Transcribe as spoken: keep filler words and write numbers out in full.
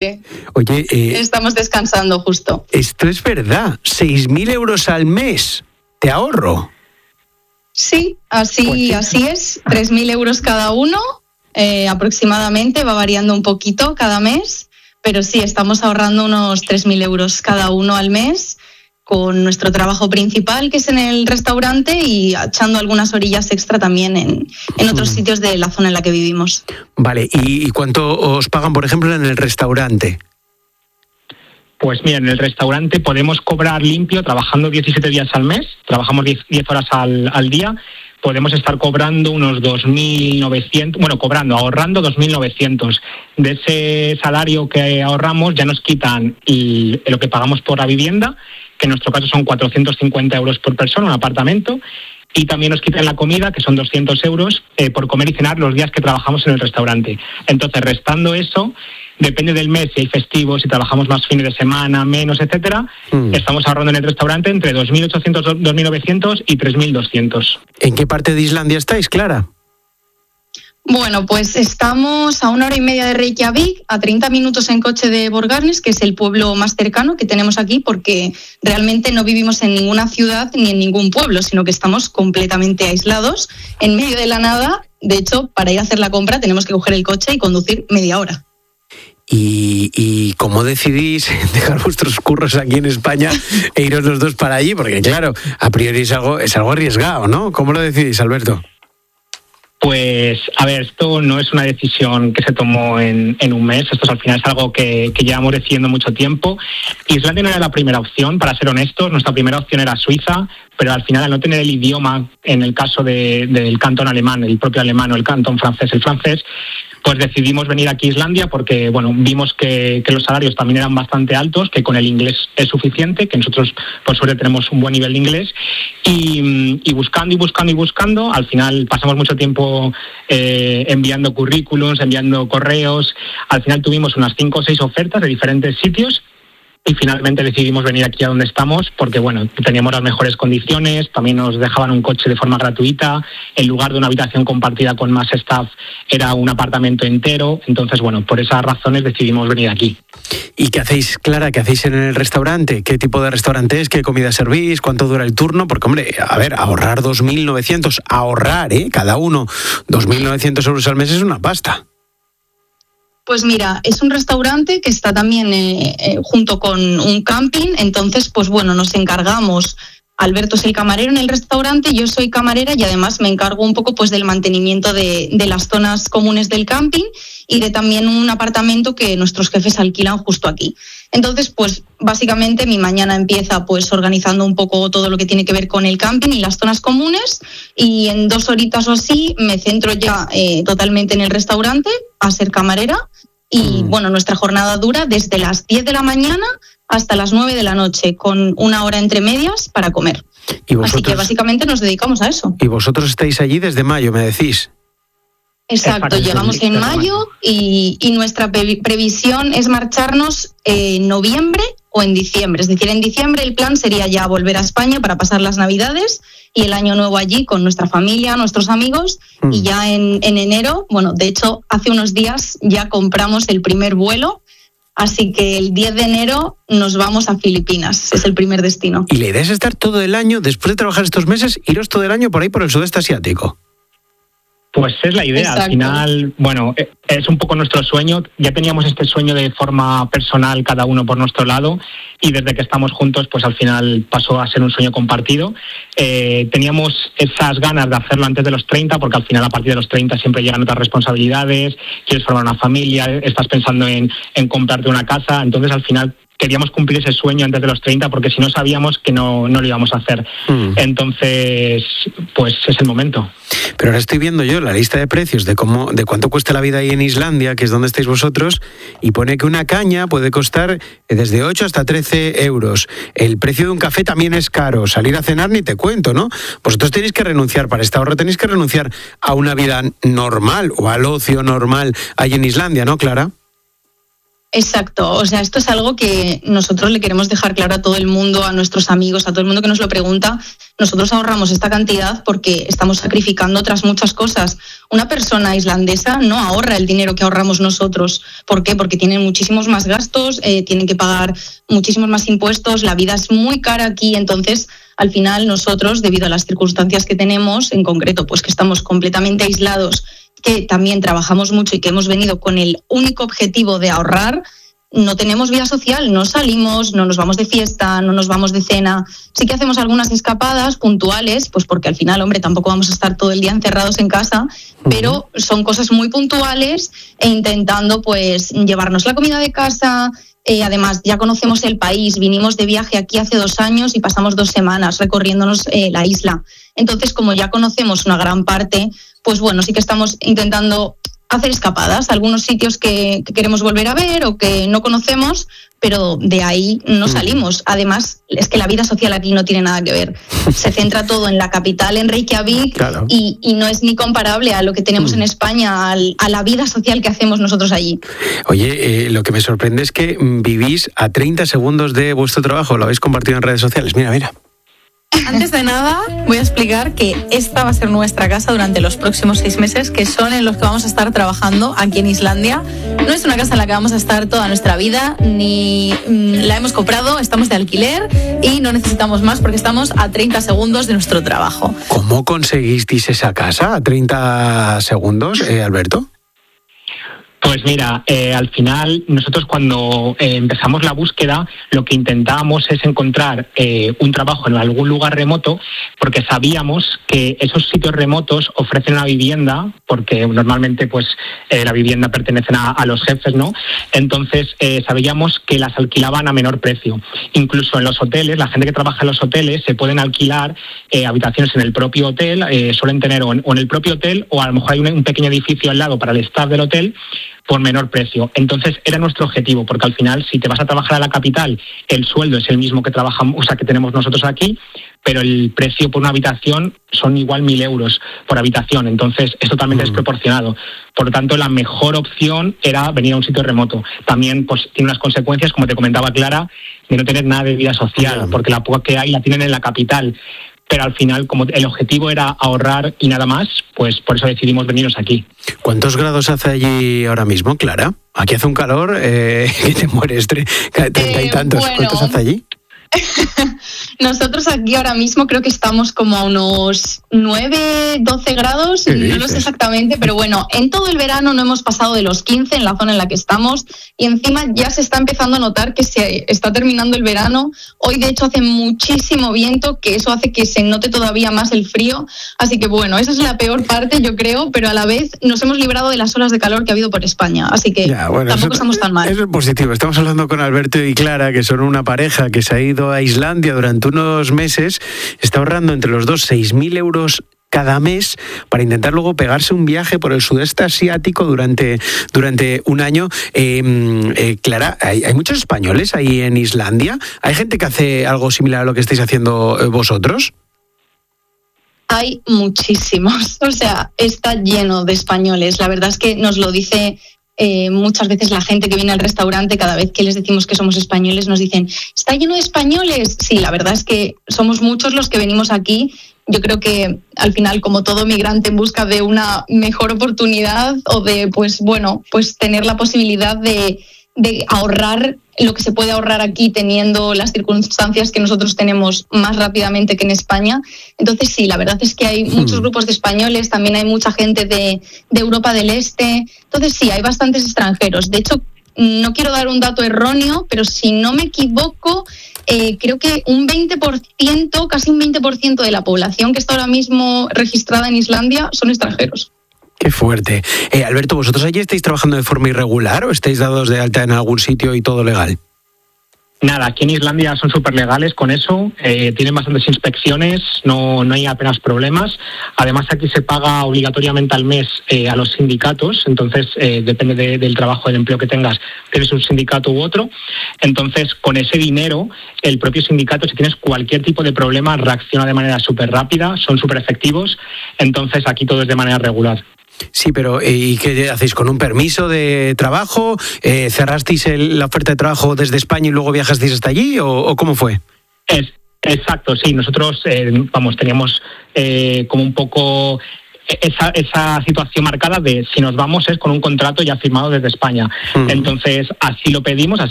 Oye, eh, estamos descansando justo. Esto es verdad, seis mil euros al mes de ahorro. Sí, así, pues así es, tres mil euros cada uno, eh, aproximadamente, va variando un poquito cada mes, pero sí, estamos ahorrando unos tres mil euros cada uno al mes con nuestro trabajo principal, que es en el restaurante, y echando algunas orillas extra también en, en otros mm. sitios de la zona en la que vivimos. Vale, ¿y, y cuánto os pagan, por ejemplo, en el restaurante? Pues mira, en el restaurante podemos cobrar limpio trabajando diecisiete días al mes, trabajamos diez, diez horas al, al día, podemos estar cobrando unos dos mil novecientos, bueno, cobrando, ahorrando dos mil novecientos. De ese salario que ahorramos ya nos quitan el, lo que pagamos por la vivienda, que en nuestro caso son cuatrocientos cincuenta euros por persona, un apartamento, y también nos quitan la comida, que son doscientos euros, eh, por comer y cenar los días que trabajamos en el restaurante. Entonces, restando eso, depende del mes, si hay festivos, si trabajamos más fines de semana, menos, etcétera, mm. estamos ahorrando en el restaurante entre dos mil ochocientos, dos mil novecientos y tres mil doscientos. ¿En qué parte de Islandia estáis, Clara? Bueno, pues estamos a una hora y media de Reykjavik, a treinta minutos en coche de Borgarnes, que es el pueblo más cercano que tenemos aquí, porque realmente no vivimos en ninguna ciudad ni en ningún pueblo, sino que estamos completamente aislados, en medio de la nada. De hecho, para ir a hacer la compra tenemos que coger el coche y conducir media hora. ¿Y, y cómo decidís dejar vuestros curros aquí en España e iros los dos para allí? Porque claro, a priori es algo, es algo arriesgado, ¿no? ¿Cómo lo decidís, Alberto? Pues, a ver, esto no es una decisión que se tomó en, en un mes, esto al final es algo que, que llevamos decidiendo mucho tiempo. Islandia no era la primera opción, para ser honestos, nuestra primera opción era Suiza, pero al final, al no tener el idioma, en el caso de, del cantón alemán, el propio alemán o el cantón francés, el francés, pues decidimos venir aquí a Islandia porque, bueno, vimos que, que los salarios también eran bastante altos, que con el inglés es suficiente, que nosotros, por suerte, tenemos un buen nivel de inglés, y, y buscando y buscando y buscando, al final pasamos mucho tiempo eh, enviando currículums, enviando correos, al final tuvimos unas cinco o seis ofertas de diferentes sitios, y finalmente decidimos venir aquí a donde estamos porque, bueno, teníamos las mejores condiciones, también nos dejaban un coche de forma gratuita, en lugar de una habitación compartida con más staff era un apartamento entero, entonces, bueno, por esas razones decidimos venir aquí. ¿Y qué hacéis, Clara? ¿Qué hacéis en el restaurante? ¿Qué tipo de restaurante es? ¿Qué comida servís? ¿Cuánto dura el turno? Porque, hombre, a ver, ahorrar dos mil novecientos, ahorrar, ¿eh? Cada uno dos mil novecientos euros al mes es una pasta. Pues mira, es un restaurante que está también eh, eh, junto con un camping, entonces, pues bueno, nos encargamos. Alberto es el camarero en el restaurante, yo soy camarera y además me encargo un poco pues del mantenimiento de, de las zonas comunes del camping y de también un apartamento que nuestros jefes alquilan justo aquí. Entonces, pues básicamente mi mañana empieza pues organizando un poco todo lo que tiene que ver con el camping y las zonas comunes, y en dos horitas o así me centro ya eh, totalmente en el restaurante a ser camarera. Y bueno, nuestra jornada dura desde las diez de la mañana hasta las nueve de la noche, con una hora entre medias para comer. ¿Y vosotros? Así que básicamente nos dedicamos a eso. ¿Y vosotros estáis allí desde mayo, me decís? Exacto, llegamos en mayo y, y nuestra pre- previsión es marcharnos en noviembre o en diciembre. Es decir, en diciembre el plan sería ya volver a España para pasar las Navidades y el Año Nuevo allí con nuestra familia, nuestros amigos, mm. y ya en, en enero, bueno, de hecho, hace unos días ya compramos el primer vuelo, así que el diez de enero nos vamos a Filipinas, es el primer destino. ¿Y la idea es estar todo el año, después de trabajar estos meses, iros todo el año por ahí por el sudeste asiático? Pues es la idea. Exacto. Al final, bueno, es un poco nuestro sueño. Ya teníamos este sueño de forma personal, cada uno por nuestro lado, y desde que estamos juntos, pues al final pasó a ser un sueño compartido. Eh, teníamos esas ganas de hacerlo antes de los treinta, porque al final a partir de los treinta siempre llegan otras responsabilidades, quieres formar una familia, estás pensando en, en comprarte una casa, entonces al final queríamos cumplir ese sueño antes de los treinta, porque si no sabíamos que no, no lo íbamos a hacer. Mm. Entonces, pues es el momento. Pero ahora estoy viendo yo la lista de precios de cómo, de cuánto cuesta la vida ahí en Islandia, que es donde estáis vosotros, y pone que una caña puede costar desde ocho hasta trece euros. El precio de un café también es caro. Salir a cenar ni te cuento, ¿no? Vosotros tenéis que renunciar, para este ahorro tenéis que renunciar a una vida normal o al ocio normal ahí en Islandia, ¿no, Clara? Exacto, o sea, esto es algo que nosotros le queremos dejar claro a todo el mundo, a nuestros amigos, a todo el mundo que nos lo pregunta. Nosotros ahorramos esta cantidad porque estamos sacrificando otras muchas cosas. Una persona islandesa no ahorra el dinero que ahorramos nosotros. ¿Por qué? Porque tienen muchísimos más gastos, eh, tienen que pagar muchísimos más impuestos, la vida es muy cara aquí, entonces al final nosotros, debido a las circunstancias que tenemos, en concreto, pues que estamos completamente aislados, que también trabajamos mucho y que hemos venido con el único objetivo de ahorrar, no tenemos vida social, no salimos, no nos vamos de fiesta, no nos vamos de cena. Sí que hacemos algunas escapadas puntuales, pues porque al final, hombre, tampoco vamos a estar todo el día encerrados en casa, pero son cosas muy puntuales e intentando pues llevarnos la comida de casa. Eh, además, ya conocemos el país, vinimos de viaje aquí hace dos años y pasamos dos semanas recorriéndonos eh, la isla. Entonces, como ya conocemos una gran parte, pues bueno, sí que estamos intentando hacer escapadas, algunos sitios que, que queremos volver a ver o que no conocemos, pero de ahí no salimos. Además, es que la vida social aquí no tiene nada que ver. Se centra todo en la capital, en Reykjavik, claro. y, y no es ni comparable a lo que tenemos mm. en España, al, a la vida social que hacemos nosotros allí. Oye, eh, lo que me sorprende es que vivís a treinta segundos de vuestro trabajo, lo habéis compartido en redes sociales. Mira, mira. Antes de nada, voy a explicar que esta va a ser nuestra casa durante los próximos seis meses, que son en los que vamos a estar trabajando aquí en Islandia. No es una casa en la que vamos a estar toda nuestra vida, ni mmm, la hemos comprado, estamos de alquiler y no necesitamos más porque estamos a treinta segundos de nuestro trabajo. ¿Cómo conseguisteis esa casa a treinta segundos, eh, Alberto? Pues mira, eh, al final nosotros cuando eh, empezamos la búsqueda lo que intentábamos es encontrar eh, un trabajo en algún lugar remoto, porque sabíamos que esos sitios remotos ofrecen una vivienda, porque normalmente pues eh, la vivienda pertenece a, a los jefes, ¿no? Entonces eh, sabíamos que las alquilaban a menor precio. Incluso en los hoteles, la gente que trabaja en los hoteles se pueden alquilar eh, habitaciones en el propio hotel, eh, suelen tener o en, o en el propio hotel o a lo mejor hay un, un pequeño edificio al lado para el staff del hotel, por menor precio. Entonces era nuestro objetivo, porque al final si te vas a trabajar a la capital, el sueldo es el mismo que trabajamos, o sea, que tenemos nosotros aquí, pero el precio por una habitación son igual mil euros por habitación, entonces es totalmente mm. desproporcionado. Por lo tanto, la mejor opción era venir a un sitio remoto. También pues tiene unas consecuencias, como te comentaba Clara, de no tener nada de vida social, mm. porque la poca que hay la tienen en la capital. Pero al final, como el objetivo era ahorrar y nada más, pues por eso decidimos venirnos aquí. ¿Cuántos grados hace allí ahora mismo, Clara? Aquí hace un calor que eh, te mueres, treinta y tantos. Bueno. ¿Cuántos hace allí? Nosotros aquí ahora mismo creo que estamos como a unos nueve, doce grados, no lo sé exactamente, pero bueno, en todo el verano no hemos pasado de los quince en la zona en la que estamos y encima ya se está empezando a notar que se está terminando el verano. Hoy de hecho hace muchísimo viento, que eso hace que se note todavía más el frío, así que bueno, esa es la peor parte yo creo, pero a la vez nos hemos librado de las olas de calor que ha habido por España, así que ya, bueno, tampoco eso, estamos tan mal. Eso es positivo. Estamos hablando con Alberto y Clara, que son una pareja que se ha ido a Islandia durante unos meses, está ahorrando entre los dos seis mil euros cada mes para intentar luego pegarse un viaje por el sudeste asiático durante, durante un año. Eh, eh, Clara, ¿hay, ¿hay muchos españoles ahí en Islandia? ¿Hay gente que hace algo similar a lo que estáis haciendo vosotros? Hay muchísimos, o sea, está lleno de españoles. La verdad es que nos lo dice Eh, muchas veces la gente que viene al restaurante, cada vez que les decimos que somos españoles, nos dicen, ¿está lleno de españoles? Sí, la verdad es que somos muchos los que venimos aquí. Yo creo que al final, como todo migrante en busca de una mejor oportunidad o de, pues bueno, pues tener la posibilidad de, de ahorrar lo que se puede ahorrar aquí teniendo las circunstancias que nosotros tenemos más rápidamente que en España. Entonces sí, la verdad es que hay muchos grupos de españoles, también hay mucha gente de, de Europa del Este. Entonces sí, hay bastantes extranjeros. De hecho, no quiero dar un dato erróneo, pero si no me equivoco, eh, creo que un veinte por ciento, casi un veinte por ciento de la población que está ahora mismo registrada en Islandia son extranjeros. Qué fuerte. Eh, Alberto, ¿vosotros allí estáis trabajando de forma irregular o estáis dados de alta en algún sitio y todo legal? Nada, aquí en Islandia son súper legales con eso, eh, tienen bastantes inspecciones, no, no hay apenas problemas. Además aquí se paga obligatoriamente al mes eh, a los sindicatos, entonces eh, depende de, del trabajo, del empleo que tengas, tienes un sindicato u otro. Entonces con ese dinero el propio sindicato, si tienes cualquier tipo de problema, reacciona de manera súper rápida, son súper efectivos, entonces aquí todo es de manera regular. Sí, pero ¿y qué hacéis? ¿Con un permiso de trabajo? Eh, ¿Cerrasteis el, la oferta de trabajo desde España y luego viajasteis hasta allí? ¿O, o cómo fue? Es, exacto, sí. Nosotros, eh, vamos, teníamos eh, como un poco esa, esa situación marcada de si nos vamos es con un contrato ya firmado desde España. Uh-huh. Entonces, así lo pedimos, así